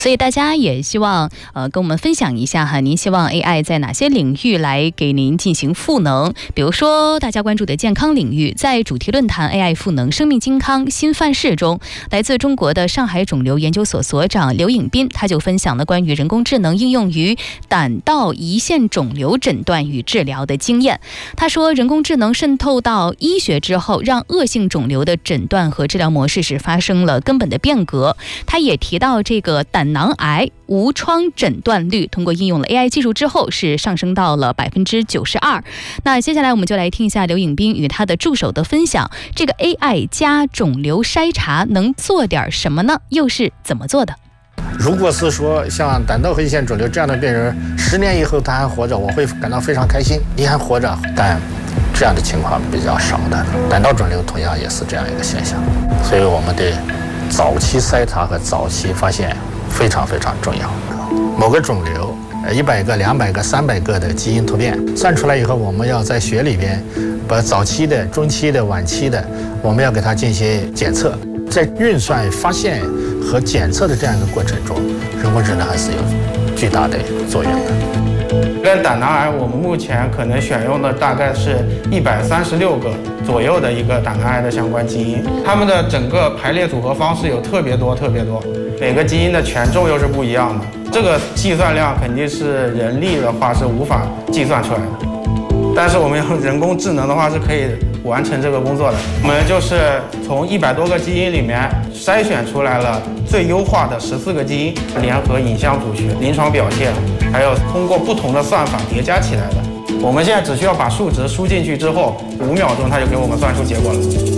所以大家也希望跟我们分享一下哈，您希望 AI 在哪些领域来给您进行赋能？比如说大家关注的健康领域，在主题论坛 AI 赋能生命健康新范式中，来自中国的上海肿瘤研究所所长刘颖斌他就分享了关于人工智能应用于胆道胰腺肿瘤诊断与治疗的经验。他说，人工智能渗透到医学之后，让恶性肿瘤的诊断和治疗模式是发生了根本的变革。他也提到这个胆囊癌无创诊断率通过应用了 AI 技术之后是上升到了92%。那接下来我们就来听一下刘颖斌与他的助手的分享，这个 AI 加肿瘤筛查能做点什么呢？又是怎么做的？ 如果是说像胆道和胰腺肿瘤这样的病人10年以后他还活着，我会感到非常开心，你还活着。但这样的情况比较少的，胆道肿瘤同样也是这样一个现象，所以我们对早期筛查和早期发现非常非常重要。某个肿瘤100个、200个、300个的基因突变算出来以后，我们要在血里边把早期的、中期的、晚期的，我们要给它进行检测。在运算、发现和检测的这样一个过程中，人工智能还是有巨大的作用的。 跟胆囊癌，我们目前可能选用的大概是136个左右的一个胆囊癌的相关基因，它们的整个排列组合方式有特别多，每个基因的权重又是不一样的，这个计算量肯定是人力的话是无法计算出来的，但是我们用人工智能的话是可以完成这个工作的。我们就是从100多个基因里面筛选出来了最优化的14个基因，联合影像组学、临床表现，还有通过不同的算法叠加起来的。我们现在只需要把数值输进去之后，5秒钟它就给我们算出结果了。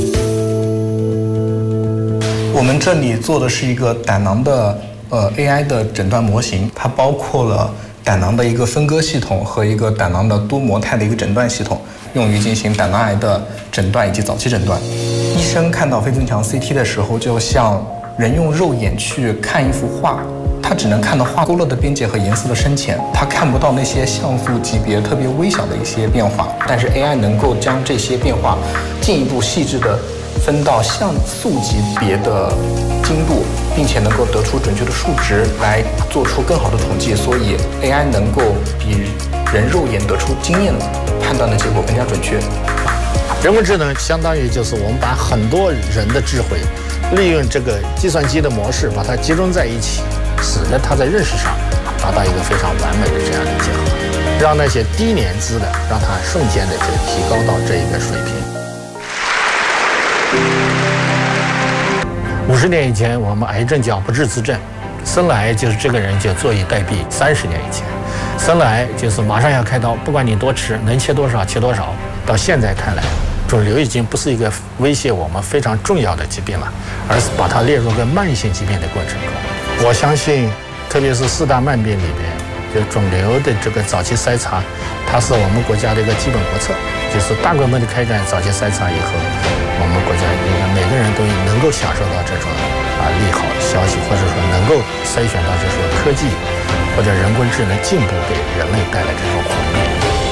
我们这里做的是一个胆囊的AI 的诊断模型，它包括了胆囊的一个分割系统和一个胆囊的多模态的一个诊断系统，用于进行胆囊癌的诊断以及早期诊断。医生看到非增强 CT 的时候，就像人用肉眼去看一幅画，他只能看到画勾勒的边界和颜色的深浅，他看不到那些像素级别特别微小的一些变化。但是 AI 能够将这些变化进一步细致的分到像素级别的精度，并且能够得出准确的数值来做出更好的统计，所以 AI 能够比人肉眼得出经验判断的结果更加准确。 人工智能相当于就是我们把很多人的智慧利用这个计算机的模式把它集中在一起，使得它在认识上达到一个非常完美的这样的结合，让那些低年资的让它瞬间的就提高到这一个水平。50年以前我们癌症叫不治之症，生了癌就是这个人就坐以待毙。30年以前生了癌就是马上要开刀，不管你多吃，能切多少切多少。到现在看来，肿瘤已经不是一个威胁我们非常重要的疾病了，而是把它列入个慢性疾病的过程中。我相信特别是4大慢病里边，就肿瘤的这个早期筛查，它是我们国家的一个基本国策，就是大规模的开展早期筛查以后，我们国家应该每个人都能够享受到这种利好消息，或者说能够筛选到就是说科技或者人工智能进步给人类带来这种红利。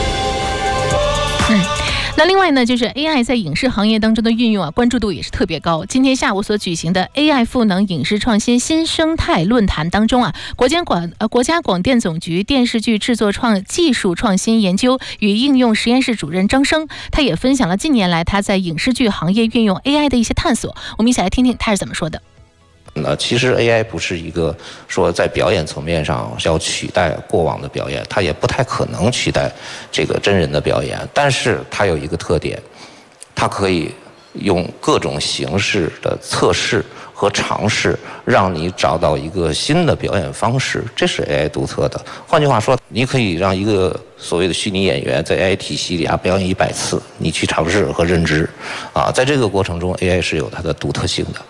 那另外呢，就是 AI 在影视行业当中的运用关注度也是特别高。今天下午所举行的 AI 赋能影视创新新生态论坛当中国家广电总局电视剧制作技术创新研究与应用实验室主任张生，他也分享了近年来他在影视剧行业运用 AI 的一些探索。我们一起来听听他是怎么说的。 其实 AI 不是一个说在表演层面上要取代过往的表演，它也不太可能取代这个真人的表演，但是它有一个特点，它可以用各种形式的测试和尝试，让你找到一个新的表演方式，这是 AI 独特的。换句话说，你可以让一个所谓的虚拟演员在 AI 体系里表演100次，你去尝试和认知在这个过程中 AI 是有它的独特性的。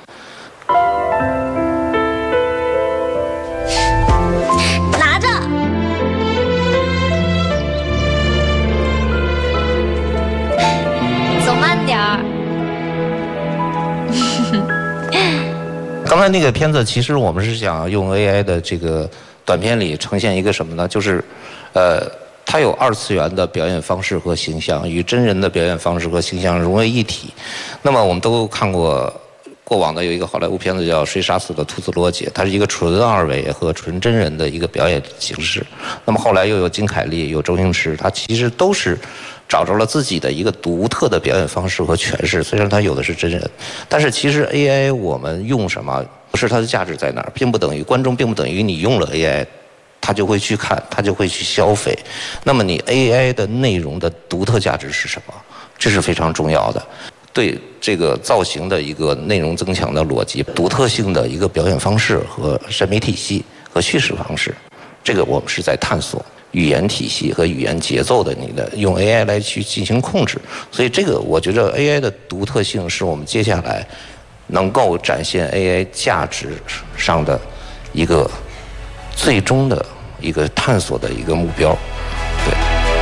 刚才那个片子，其实我们是想用 AI 的这个短片里呈现一个什么呢？就是，它有2次元的表演方式和形象，与真人的表演方式和形象融为一体。那么我们都看过过往的有一个好莱坞片子叫《谁杀死了兔子罗杰》，它是一个纯二维和纯真人的一个表演形式。那么后来又有金凯利，有周星驰，他其实都是找着了自己的一个独特的表演方式和诠释。虽然他有的是真人，但是其实 AI 我们用什么，不是它的价值在哪儿，并不等于观众，并不等于你用了 AI。他就会去看，他就会去消费。那么你 AI 的内容的独特价值是什么？这是非常重要的。对这个造型的一个内容增强的逻辑、独特性的一个表演方式和审美体系和叙事方式，这个我们是在探索语言体系和语言节奏的，你的用 AI 来去进行控制。所以这个我觉得 AI 的独特性是我们接下来能够展现 AI 价值上的一个最终的一个探索的一个目标。对。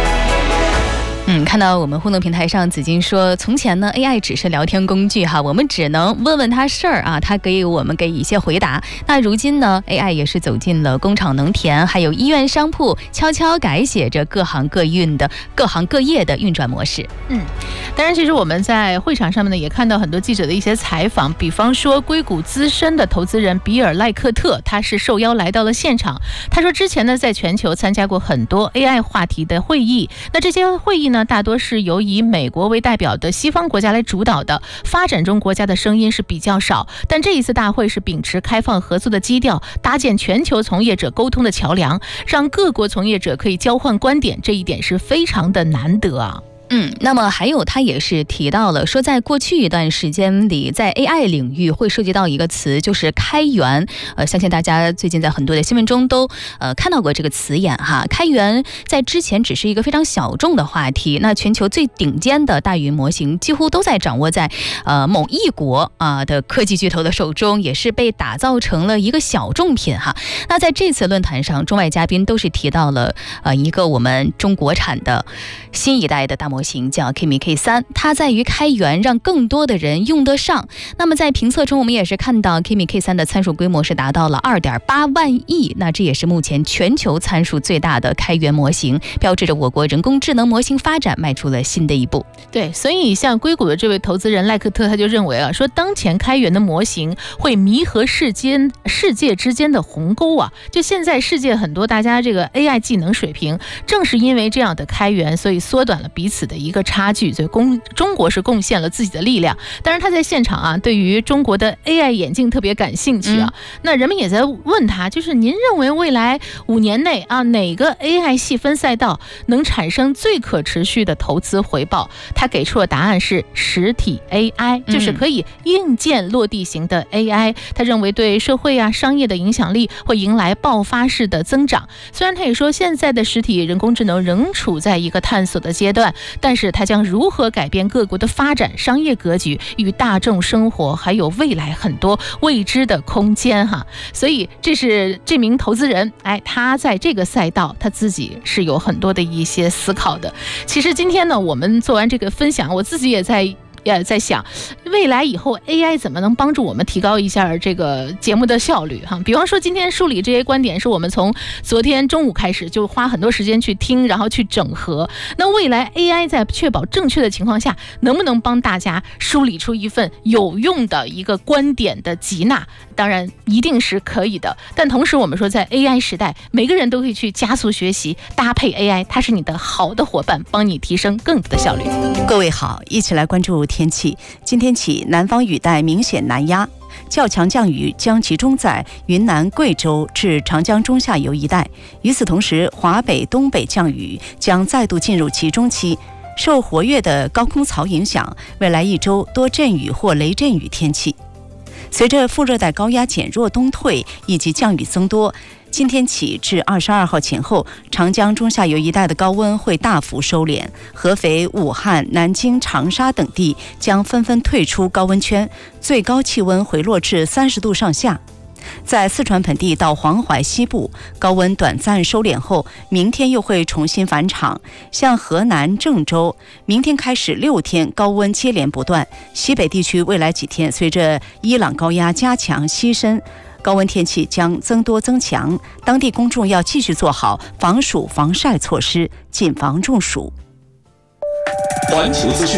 看到我们互动平台上子金说，从前呢 AI 只是聊天工具哈，我们只能问问他事儿啊，他给我们给一些回答。那如今呢 AI 也是走进了工厂农田还有医院商铺，悄悄改写着各行各业的运转模式。 当然其实我们在会场上面呢也看到很多记者的一些采访，比方说硅谷资深的投资人比尔赖克特，他是受邀来到了现场。他说之前呢在全球参加过很多 AI 话题的会议，那这些会议呢大多是由以美国为代表的西方国家来主导的，发展中国家的声音是比较少。但这一次大会是秉持开放合作的基调，搭建全球从业者沟通的桥梁，让各国从业者可以交换观点，这一点是非常的难得啊。 那么还有他也是提到了说，在过去一段时间里，在 AI 领域会涉及到一个词，就是开源。相信大家最近在很多的新闻中都看到过这个词眼哈。开源在之前只是一个非常小众的话题，那全球最顶尖的大语言模型几乎都在掌握在某一国的科技巨头的手中，也是被打造成了一个小众品哈。那在这次论坛上，中外嘉宾都是提到了一个我们中国产的新一代的大模型叫 Kimi K3， 它在于开源，让更多的人用得上。那么在评测中，我们也是看到 Kimi K3 的参数规模是达到了 2.8 万亿，那这也是目前全球参数最大的开源模型，标志着我国人工智能模型发展迈出了新的一步。 对，所以像硅谷的这位投资人赖克特他就认为说当前开源的模型会弥合世界之间的鸿沟啊。就现在世界很多大家这个 AI 技能水平，正是因为这样的开源，所以缩短了彼此的一个差距，所以中国是贡献了自己的力量。当然他在现场对于中国的 AI 眼镜特别感兴趣那人们也在问他，就是您认为未来5年内哪个 AI 细分赛道能产生最可持续的投资回报？他给出的答案是实体 AI，就是可以硬件落地型的 AI。他认为对社会商业的影响力会迎来爆发式的增长。虽然他也说现在的实体人工智能仍处在一个探索的阶段，但是它将如何改变各国的发展、商业格局与大众生活，还有未来很多未知的空间哈。所以这是这名投资人，他在这个赛道他自己是有很多的一些思考的。其实今天呢，我们做完这个分享，我自己也在想，未来以后 AI 怎么能帮助我们提高一下这个节目的效率哈？比方说今天梳理这些观点是我们从昨天中午开始就花很多时间去听，然后去整合。那未来 AI 在确保正确的情况下，能不能帮大家梳理出一份有用的一个观点的集纳？当然一定是可以的。但同时我们说，在 AI 时代，每个人都可以去加速学习，搭配 AI， 它是你的好的伙伴，帮你提升更多的效率。 各位好，一起来关注天气。今天起，南方雨带明显南压，较强降雨将集中在云南、贵州至长江中下游一带。与此同时，华北、东北降雨将再度进入集中期。受活跃的高空槽影响，未来1周多阵雨或雷阵雨天气。随着副热带高压减弱东退以及降雨增多，今天起至22号前后，长江中下游一带的高温会大幅收敛，合肥、武汉、南京、长沙等地将纷纷退出高温圈，最高气温回落至30度上下。在四川盆地到黄淮西部，高温短暂收敛后，明天又会重新返场。像河南郑州，明天开始6天高温接连不断。西北地区未来几天随着伊朗高压加强西伸，高温天气将增多增强，当地公众要继续做好防暑防晒措施，谨防中暑。 环球资讯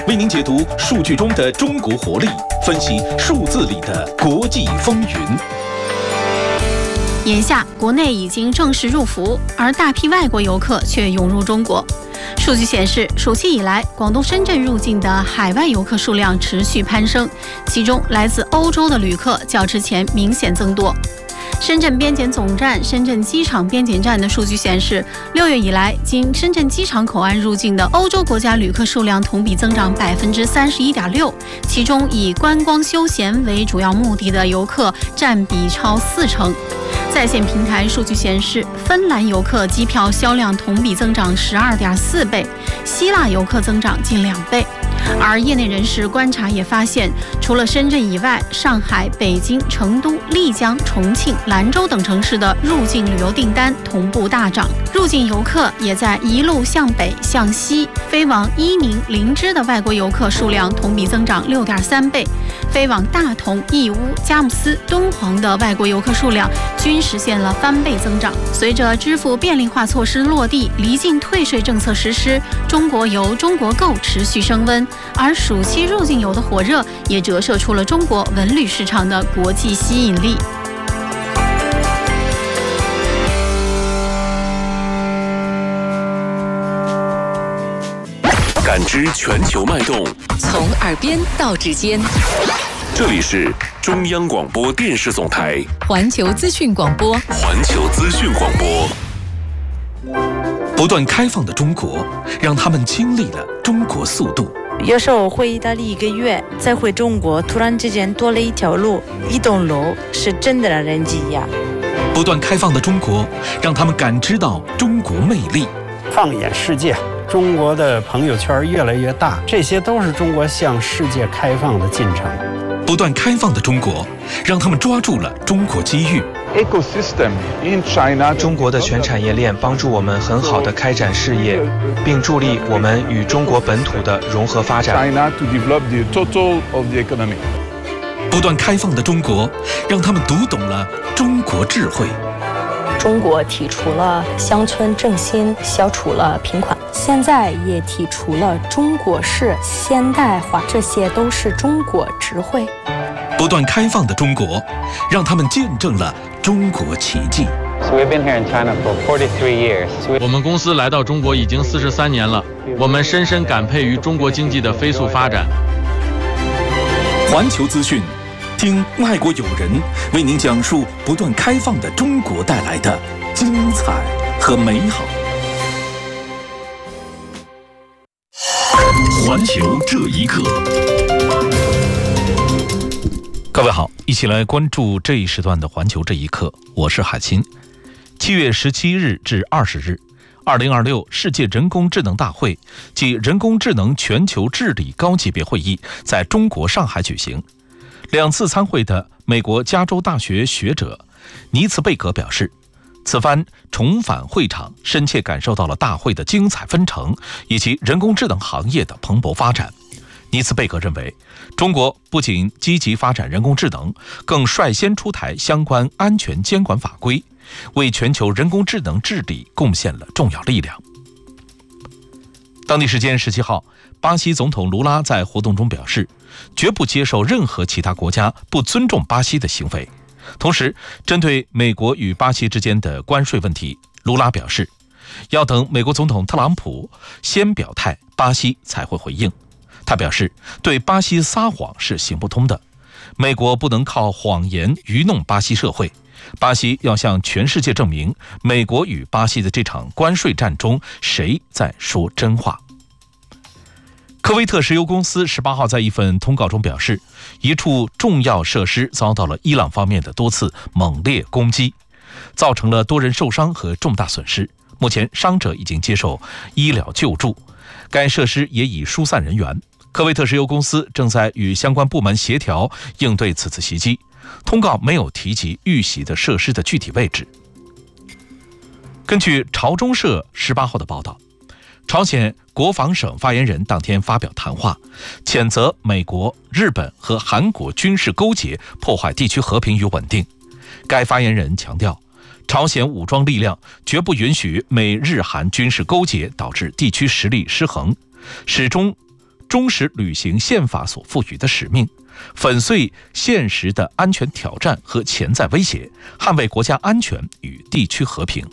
为您解读数据中的中国活力，分析数字里的国际风云。 眼下，国内已经正式入伏，而大批外国游客却涌入中国。数据显示，暑期以来，广东深圳入境的海外游客数量持续攀升，其中来自欧洲的旅客较之前明显增多。深圳边检总站、深圳机场边检站的数据显示，6月以来，经深圳机场口岸入境的欧洲国家旅客数量同比增长31.6%，其中以观光休闲为主要目的的游客占比超40%。在线平台数据显示，芬兰游客机票销量同比增长12.4倍，希腊游客增长近2倍。而业内人士观察也发现，除了深圳以外，上海、北京、成都、丽江、重庆、兰州等城市的入境旅游订单同步大涨，入境游客也在一路向北向西，飞往伊宁、林芝的外国游客数量同比增长6.3倍，飞往大同、义乌、佳木斯、敦煌的外国游客数量均实现了翻倍增长。随着支付便利化措施落地，离境退税政策实施，中国游、中国购持续升温，而暑期入境游的火热也折射出了中国文旅市场的国际吸引力。 感知全球脉动， 从耳边到指尖。 这里是中央广播电视总台环球资讯广播。 环球资讯广播。 不断开放的中国，让他们经历了中国速度。 有时候回意大利1个月，再回中国，突然之间多了一条路、一栋楼，是真的让人惊讶。 不断开放的中国，让他们感知到中国魅力。 放眼世界，中国的朋友圈越来越大，这些都是中国向世界开放的进程。 不断开放的中国，让他们抓住了中国机遇。 中国的全产业链帮助我们很好的开展事业，并助力我们与中国本土的融合发展。 不断开放的中国，让他们读懂了中国智慧。 中国提出了乡村振兴，消除了贫困，现在也提出了中国式现代化，这些都是中国智慧。 不断开放的中国，让他们见证了中国奇迹。 我们公司来到中国已经43年了，我们深深感佩于中国经济的飞速发展。 环球资讯，听外国友人为您讲述不断开放的中国带来的精彩和美好。 环球这一刻。 各位好，一起来关注这一时段的环球这一刻，我是海清。7月17日至20日，2026世界人工智能大会及人工智能全球治理高级别会议在中国上海举行。2次参会的美国加州大学学者尼茨贝格表示，此番重返会场，深切感受到了大会的精彩纷呈以及人工智能行业的蓬勃发展。尼茨贝格认为，中国不仅积极发展人工智能，更率先出台相关安全监管法规，为全球人工智能治理贡献了重要力量。当地时间17号，巴西总统卢拉在活动中表示，绝不接受任何其他国家不尊重巴西的行为。同时，针对美国与巴西之间的关税问题，卢拉表示，要等美国总统特朗普先表态，巴西才会回应。他表示，对巴西撒谎是行不通的，美国不能靠谎言愚弄巴西社会，巴西要向全世界证明，美国与巴西的这场关税战中，谁在说真话。科威特石油公司18号在一份通告中表示，一处重要设施遭到了伊朗方面的多次猛烈攻击，造成了多人受伤和重大损失。目前伤者已经接受医疗救助，该设施也已疏散人员。科威特石油公司正在与相关部门协调应对此次袭击，通告没有提及遇袭的设施的具体位置。根据朝中社18号的报道，朝鲜国防省发言人当天发表谈话，谴责美国、日本和韩国军事勾结，破坏地区和平与稳定。该发言人强调，朝鲜武装力量绝不允许美日韩军事勾结导致地区实力失衡，始终忠实履行宪法所赋予的使命，粉碎现实的安全挑战和潜在威胁，捍卫国家安全与地区和平。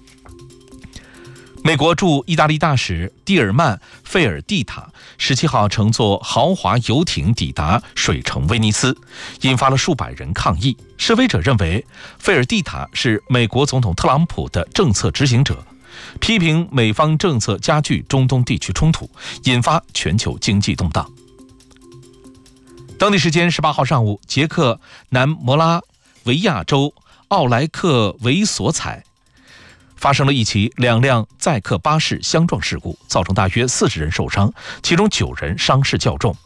美国驻意大利大使蒂尔曼·费尔蒂塔17号乘坐豪华游艇抵达水城威尼斯，引发了数百人抗议。示威者认为费尔蒂塔是美国总统特朗普的政策执行者，批评美方政策加剧中东地区冲突，引发全球经济动荡。当地时间18号上午，捷克南摩拉维亚州奥莱克维索采发生了一起2辆载客巴士相撞事故，造成大约40人受伤，其中9人伤势较重。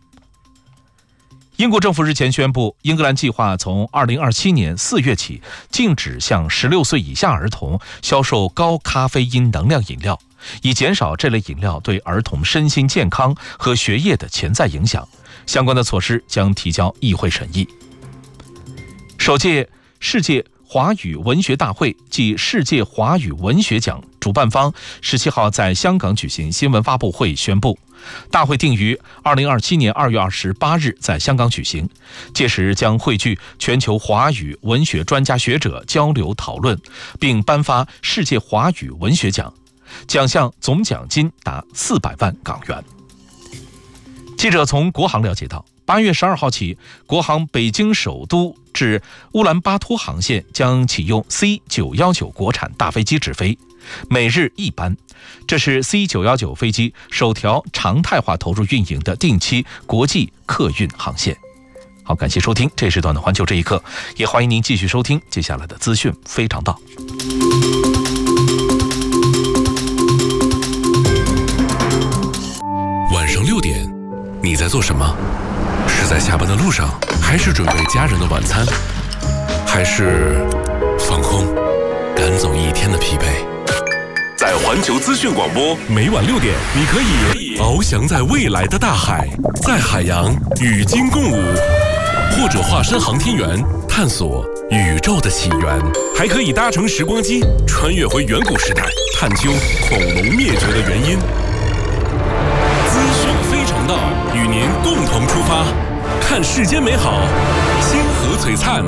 英国政府日前宣布，英格兰计划从2027年4月起禁止向16岁以下儿童销售高咖啡因能量饮料，以减少这类饮料对儿童身心健康和学业的潜在影响。相关的措施将提交议会审议。首届世界华语文学大会暨世界华语文学奖主办方17号在香港举行新闻发布会，宣布大会定于2027年2月28日在香港举行，届时将汇聚全球华语文学专家学者交流讨论，并颁发世界华语文学奖，奖项总奖金达400万港元。记者从国航了解到，8月12号起，国航北京首都至乌兰巴托航线将启用 C919 国产大飞机直飞，每日1班。这是 C919 飞机首条常态化投入运营的定期国际客运航线。好，感谢收听这时段的环球这一刻，也欢迎您继续收听接下来的资讯非常道。 晚上6点，你在做什么？是在下班的路上，还是准备家人的晚餐，还是放空，赶走一天的疲惫？在环球资讯广播，每晚6点，你可以翱翔在未来的大海，在海洋与鲸共舞，或者化身航天员，探索宇宙的起源，还可以搭乘时光机，穿越回远古时代，探究恐龙灭绝的原因。资讯非常道，与您共同出发，看世间美好，星河璀璨。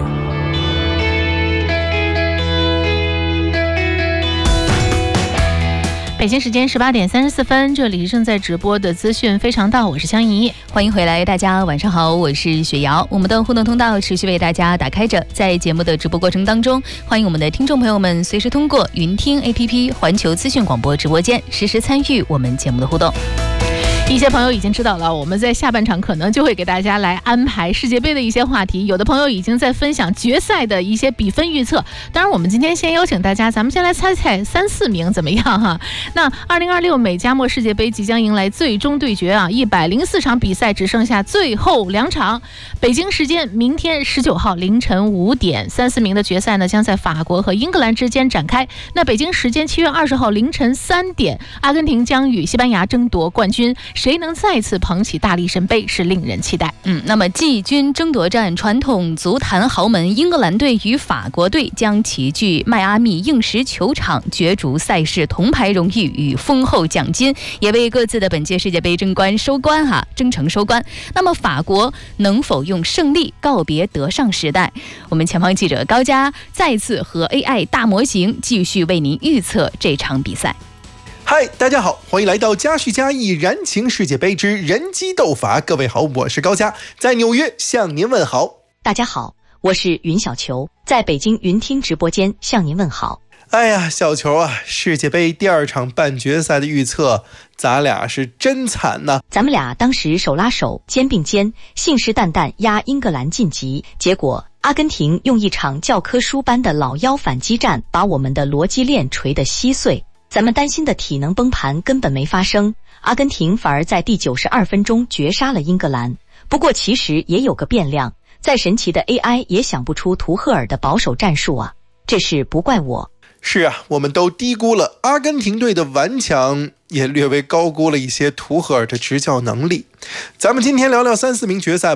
北京时间18点34分，这里正在直播的资讯非常道，我是香怡， 欢迎回来，大家晚上好，我是雪瑶。我们的互动通道持续为大家打开着，在节目的直播过程当中，欢迎我们的听众朋友们随时通过云听 APP 环球资讯广播直播间实时参与我们节目的互动。 一些朋友已经知道了，我们在下半场可能就会给大家来安排世界杯的一些话题，有的朋友已经在分享决赛的一些比分预测。当然我们今天先邀请大家，咱们先来猜猜3、4名怎么样哈？那2026美加墨世界杯即将迎来最终对决啊，104场比赛只剩下最后2场。北京时间明天19号凌晨5点，3、4名的决赛呢将在法国和英格兰之间展开。那北京时间7月20号凌晨3点，阿根廷将与西班牙争夺冠军。谁能再次捧起大力神杯是令人期待。 那么季军争夺战，传统足坛豪门英格兰队与法国队将齐聚迈阿密硬石球场，角逐赛事铜牌荣誉与丰厚奖金，也为各自的本届世界杯争程收官。那么法国能否用胜利告别德尚时代？我们前方记者高佳再次和 AI 大模型继续为您预测这场比赛。 嗨，大家好，欢迎来到嘉叙嘉义燃情世界杯之人机斗法。各位好，我是高佳，在纽约向您问好。 大家好，我是云小球，在北京云听直播间向您问好。 哎呀，小球啊，世界杯第2场半决赛的预测，咱俩是真惨呐！ 咱们俩当时手拉手，肩并肩，信誓旦旦压英格兰晋级，结果阿根廷用一场教科书般的老妖反击战，把我们的逻辑链锤得稀碎。咱们担心的体能崩盘根本没发生，阿根廷反而在第92分钟绝杀了英格兰。不过其实也有个变量，再神奇的 AI 也想不出图赫尔的保守战术啊，这事不怪我。 是啊，我们都低估了阿根廷队的顽强，也略微高估了一些图赫尔的执教能力。咱们今天聊聊3、4名决赛吧。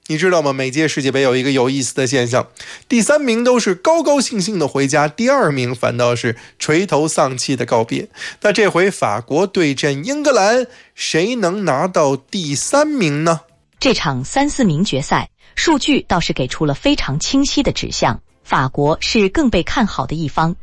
你知道吗？每届世界杯有一个有意思的现象，第3名都是高高兴兴的回家，第2名反倒是垂头丧气的告别。那这回法国对阵英格兰，谁能拿到第3名呢？ 这场3、4名决赛，数据倒是给出了非常清晰的指向。法国是更被看好的一方，